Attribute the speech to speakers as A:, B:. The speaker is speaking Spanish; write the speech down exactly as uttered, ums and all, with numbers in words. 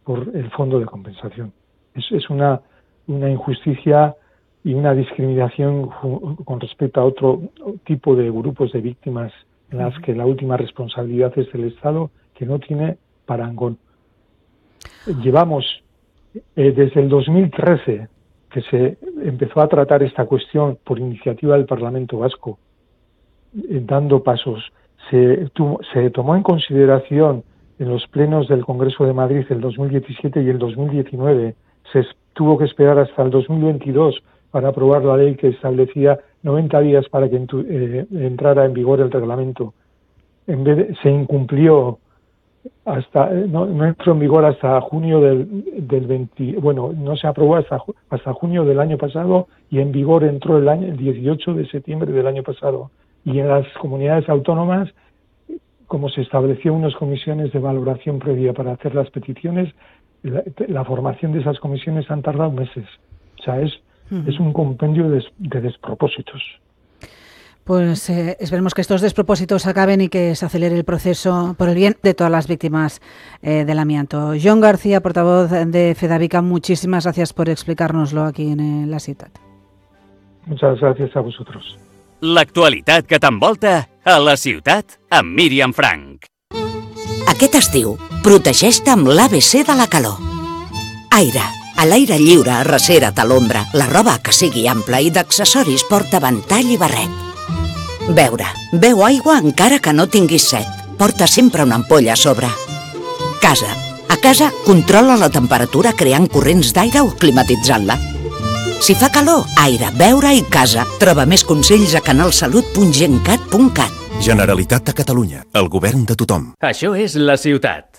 A: por el fondo de compensación. Es, es una, una injusticia y una discriminación con respecto a otro tipo de grupos de víctimas en las que la última responsabilidad es del Estado, que no tiene parangón. Llevamos eh, desde el dos mil trece que se empezó a tratar esta cuestión por iniciativa del Parlamento Vasco, eh, dando pasos. Se, tuvo, se tomó en consideración en los plenos del Congreso de Madrid el dos mil diecisiete y el dos mil diecinueve. Se tuvo que esperar hasta el dos mil veintidós para aprobar la ley que establecía noventa días para que eh, entrara en vigor el reglamento. En vez de, se incumplió hasta no, no entró en vigor hasta junio del, del veinte, bueno, no se aprobó hasta hasta junio del año pasado y en vigor entró el año el dieciocho de septiembre del año pasado. Y en las comunidades autónomas, como se estableció unas comisiones de valoración previa para hacer las peticiones, la, la formación de esas comisiones han tardado meses. O sea, es uh-huh. es un compendio de, de despropósitos.
B: Pues eh, esperemos que estos despropósitos acaben y que se acelere el proceso por el bien de todas las víctimas eh, del amianto. Jon García, portavoz de Fedavica, muchísimas gracias por explicárnoslo aquí en eh, la ciutat.
A: Muchas gracias a vosotros.
C: L'actualitat que t'envolta a la ciutat amb Míriam Frank.
D: Aquest estiu, protegeix-te amb l'A B C de la calor. Aire. A l'aire lliure, arrecera't a l'ombra. La roba que sigui ampla i d'accessoris porta ventall i barret. Beure. Beu aigua encara que no tinguis set. Porta sempre una ampolla a sobre. Casa. A casa, controla la temperatura creant corrents d'aire o climatitzant-la. Si fa calor, aire, beure i casa. Troba més consells a canalsalut punt gencat punt cat.
E: Generalitat de Catalunya, el govern de tothom.
C: Això és la ciutat.